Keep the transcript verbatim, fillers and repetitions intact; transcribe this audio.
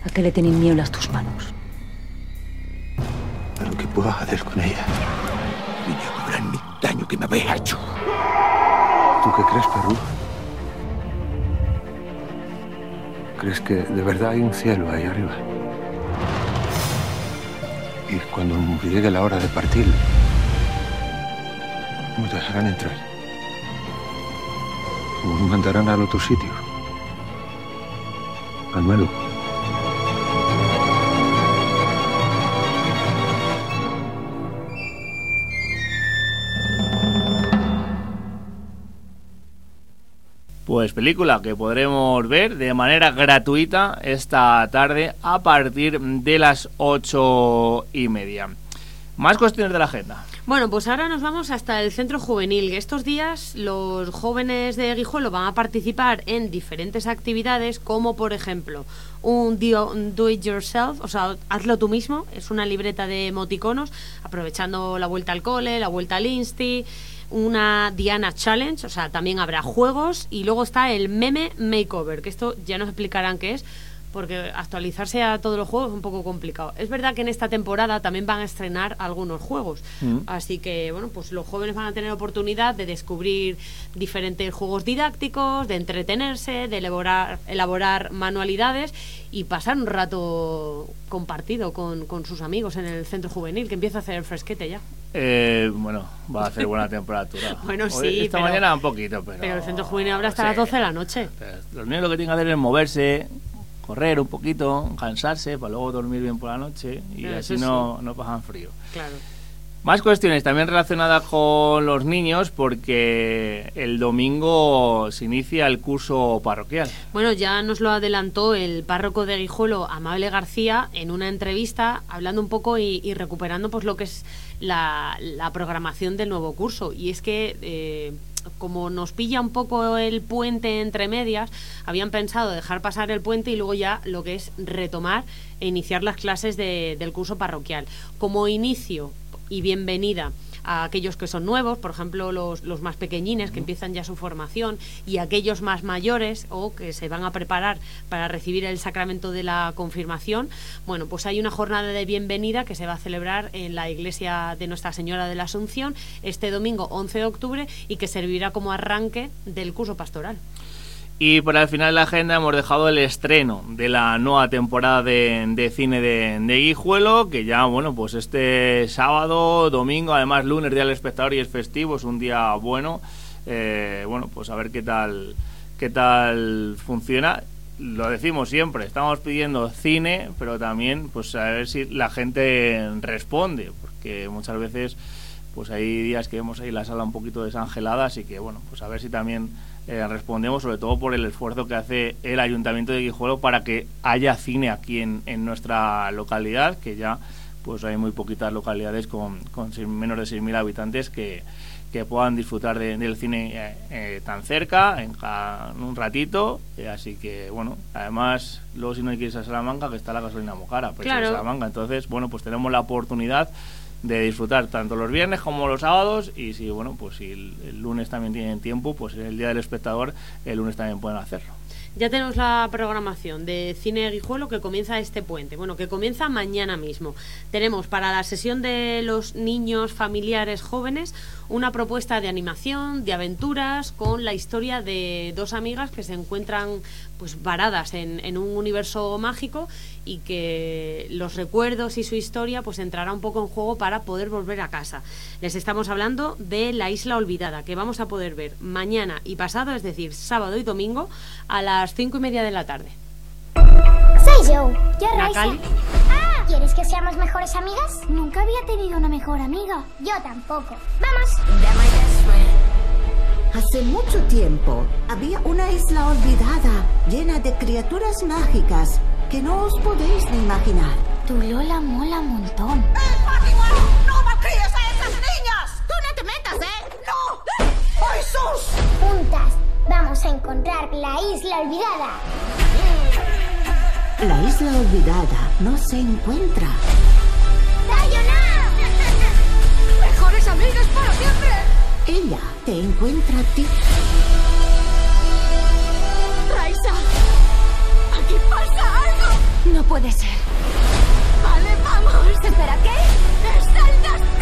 ¿A qué le tienen miedo las tus manos? A lo que puedas hacer con ella. Vine a cobrar mi daño que me habéis hecho. ¿Tú qué crees, Perú? ¿Crees que de verdad hay un cielo ahí arriba? Y cuando llegue la hora de partir, nos dejarán entrar. O nos mandarán al otro sitio. Al nuevo. Pues película que podremos ver de manera gratuita esta tarde a partir de las ocho y media. Más cuestiones de la agenda. Bueno, pues ahora nos vamos hasta el centro juvenil. Estos días los jóvenes de Guijuelo van a participar en diferentes actividades, como por ejemplo un do, un do it yourself, o sea, hazlo tú mismo. Es una libreta de emoticonos, aprovechando la vuelta al cole, la vuelta al Insti. Una Diana Challenge, o sea, también habrá juegos. Y luego está el Meme Makeover, que esto ya nos explicarán qué es, porque actualizarse a todos los juegos es un poco complicado. Es verdad que en esta temporada también van a estrenar algunos juegos, mm. así que bueno, pues los jóvenes van a tener oportunidad de descubrir diferentes juegos didácticos, de entretenerse, de elaborar, elaborar manualidades y pasar un rato compartido con, con sus amigos en el centro juvenil, que empieza a hacer el fresquete ya. Eh, bueno, va a hacer buena temperatura. Bueno, sí, Hoy, esta pero, mañana un poquito, pero... Pero el centro juvenil habrá hasta sí, las doce de la noche. Los niños lo que tienen que hacer es moverse, correr un poquito, cansarse, para luego dormir bien por la noche y claro, así no, sí. no pasan frío. Claro. Más cuestiones también relacionadas con los niños, porque el domingo se inicia el curso parroquial. Bueno, ya nos lo adelantó el párroco de Guijuelo, Amable García, en una entrevista, hablando un poco y, y recuperando pues lo que es la, la programación del nuevo curso. Y es que... Eh, como nos pilla un poco el puente entre medias, habían pensado dejar pasar el puente y luego ya lo que es retomar e iniciar las clases de, del curso parroquial. Como inicio y bienvenida a aquellos que son nuevos, por ejemplo los, los más pequeñines que empiezan ya su formación, y aquellos más mayores o que se van a preparar para recibir el sacramento de la confirmación. Bueno, pues hay una jornada de bienvenida que se va a celebrar en la iglesia de Nuestra Señora de la Asunción este domingo once de octubre y que servirá como arranque del curso pastoral. Y para el final de la agenda hemos dejado el estreno de la nueva temporada de, de cine de, de Guijuelo, que ya, bueno, pues este sábado, domingo, además lunes, día del espectador y es festivo, es un día bueno. Eh, bueno, pues a ver qué tal, qué tal funciona. Lo decimos siempre, estamos pidiendo cine, pero también pues a ver si la gente responde, porque muchas veces pues hay días que vemos ahí la sala un poquito desangelada, así que bueno, pues a ver si también Eh, respondemos, sobre todo por el esfuerzo que hace el Ayuntamiento de Guijuelo para que haya cine aquí en, en nuestra localidad, que ya pues hay muy poquitas localidades con, con menos de seis mil habitantes que, que puedan disfrutar de, del cine eh, eh, tan cerca, en, en un ratito, eh, así que bueno, además luego si no hay que irse a Salamanca, que está la gasolina muy cara, pues claro. Salamanca, entonces bueno, pues tenemos la oportunidad de disfrutar tanto los viernes como los sábados, y si bueno, pues si el, el lunes también tienen tiempo, pues el día del espectador el lunes también pueden hacerlo. Ya tenemos la programación de Cine Guijuelo que comienza este puente, bueno, que comienza mañana mismo. Tenemos para la sesión de los niños, familiares, jóvenes, una propuesta de animación, de aventuras, con la historia de dos amigas que se encuentran pues varadas en, en un universo mágico, y que los recuerdos y su historia pues entrará un poco en juego para poder volver a casa. Les estamos hablando de La Isla Olvidada, que vamos a poder ver mañana y pasado, es decir, sábado y domingo, a las cinco y media de la tarde. Soy yo, yo Raisa. Ah, ¿quieres que seamos mejores amigas? Nunca había tenido una mejor amiga. Yo tampoco. ¡Vamos! Hace mucho tiempo había una isla olvidada llena de criaturas mágicas que no os podéis ni imaginar. Tu Lola mola un montón. ¡El matrimonio! ¡No malcríes a esas niñas! ¡Tú no te metas, eh! ¡No! ¡Ay, sus! Juntas vamos a encontrar la isla olvidada. La isla olvidada no se encuentra. ¡Sayonara! ¡Mejores amigas para siempre! Ella te encuentra a ti. Raisa, aquí pasa algo. No puede ser. Vale, vamos. Espera, ¿qué? ¡Es el destino!